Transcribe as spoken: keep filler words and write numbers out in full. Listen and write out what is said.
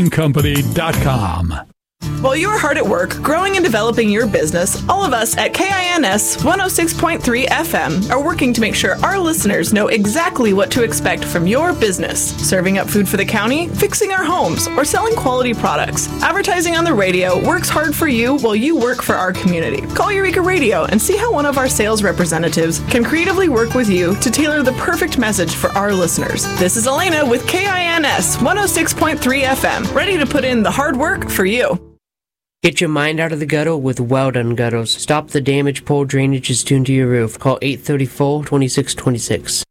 company dot com. While you're hard at work, growing and developing your business, all of us at K I N S one oh six point three F M are working to make sure our listeners know exactly what to expect from your business. Serving up food for the county, fixing our homes, or selling quality products. Advertising on the radio works hard for you while you work for our community. Call Eureka Radio and see how one of our sales representatives can creatively work with you to tailor the perfect message for our listeners. This is Elena with K I N S one oh six point three F M, ready to put in the hard work for you. Get your mind out of the gutter with Well Done Gutters. Stop the damage. Poor drainage is tuned to your roof. Call eight three four, two six two six.